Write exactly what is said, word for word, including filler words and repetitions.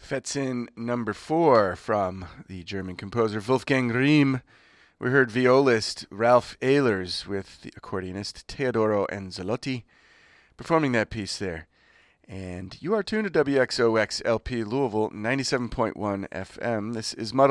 Fetzen number four from the German composer Wolfgang Riem. We heard violist Ralph Ehlers with the accordionist Teodoro Anzalotti performing that piece there. And you are tuned to W X O X L P Louisville ninety-seven point one F M. This is Muddle